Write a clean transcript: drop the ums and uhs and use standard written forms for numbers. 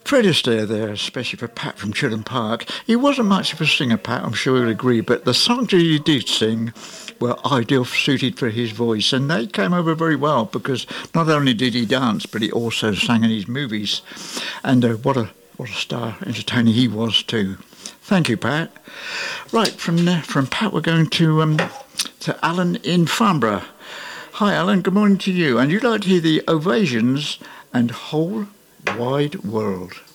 Fred Astaire there, especially for Pat from Chilham Park. He wasn't much of a singer, Pat, I'm sure you'll agree, but the songs that he did sing were ideal suited for his voice, and they came over very well because not only did he dance, but he also sang in his movies. And what a star entertainer he was too. Thank you, Pat. Right, from Pat we're going to Alan in Farnborough. Hi, Alan, good morning to you. And you'd like to hear the Ovations and Whole Wide World.